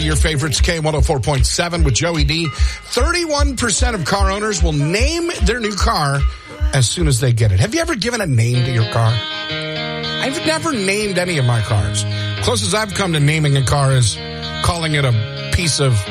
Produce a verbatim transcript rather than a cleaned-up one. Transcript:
your favorites, K one oh four point seven with Joey D. thirty-one percent of car owners will name their new car as soon as they get it. Have you ever given a name to your car? I've never named any of my cars. Closest I've come to naming a car is calling it a piece of